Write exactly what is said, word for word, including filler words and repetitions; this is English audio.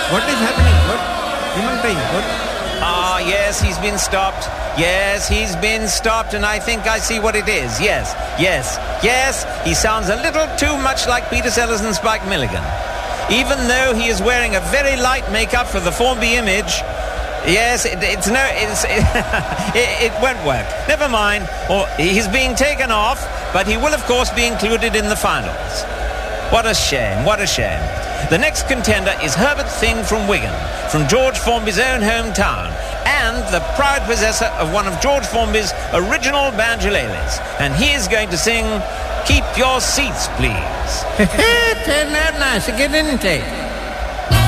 What is happening? What? Himantai, what? Ah, yes, he's been stopped. Yes, he's been stopped, and I think I see what it is. Yes, yes, yes, he sounds a little too much like Peter Sellers and Spike Milligan. Even though he is wearing a very light makeup for the Formby image, yes, it, it's no, it's, it, it, it won't work. Never mind. Or he's being taken off, but he will, of course, be included in the finals. What a shame, what a shame. The next contender is Herbert Thing from Wigan, from George Formby's own hometown, and the proud possessor of one of George Formby's original banjolales. And he is going to sing Keep Your Seats, Please. Hey, turn that nice, get in take.